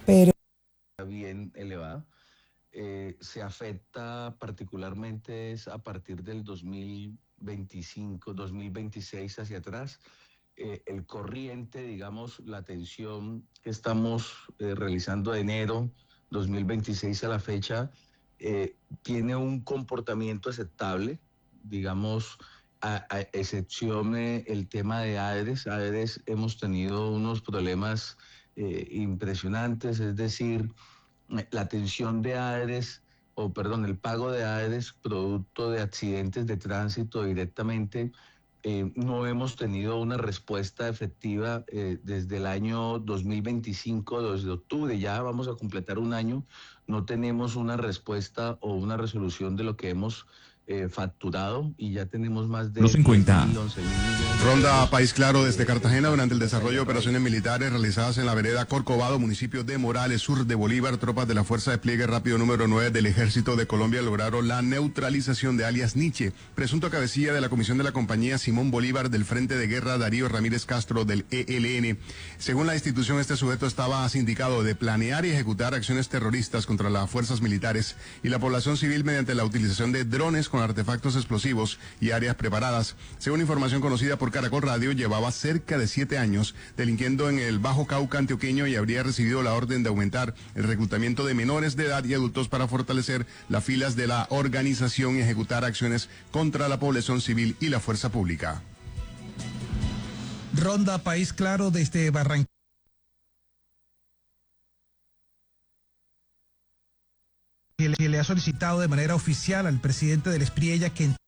pero bien elevada. Se afecta particularmente es a partir del 2025, 2026 hacia atrás. El corriente, digamos, la tensión que estamos realizando de enero 2026 a la fecha, tiene un comportamiento aceptable, digamos, a excepción el tema de AEDES. AEDES hemos tenido unos problemas impresionantes, es decir, la tensión de AERES, o perdón, el pago de AERES producto de accidentes de tránsito directamente, no hemos tenido una respuesta efectiva desde el año 2025, desde octubre, ya vamos a completar un año, no tenemos una respuesta o una resolución de lo que hemos facturado y ya tenemos más Los de 10 50. mil, 11 mil millones de Ronda pesos País Claro desde en Cartagena durante el facturas ahí desarrollo de operaciones atraídas. militares realizadas en la vereda Corcovado, municipio de Morales, sur de Bolívar. Tropas de la Fuerza de Pliegue Rápido número 9 del Ejército de Colombia lograron la neutralización de alias Nietzsche, presunto cabecilla de la comisión de la compañía Simón Bolívar del Frente de Guerra Darío Ramírez Castro del ELN. Según la institución, este sujeto estaba sindicado de planear y ejecutar acciones terroristas contra las fuerzas militares y la población civil mediante la utilización de drones con artefactos explosivos y áreas preparadas. Según información conocida por Caracol Radio, llevaba cerca de 7 años delinquiendo en el Bajo Cauca antioqueño y habría recibido la orden de aumentar el reclutamiento de menores de edad y adultos para fortalecer las filas de la organización y ejecutar acciones contra la población civil y la fuerza pública. Ronda País Claro desde Barranquilla. Que le ha solicitado de manera oficial al presidente del Espriella que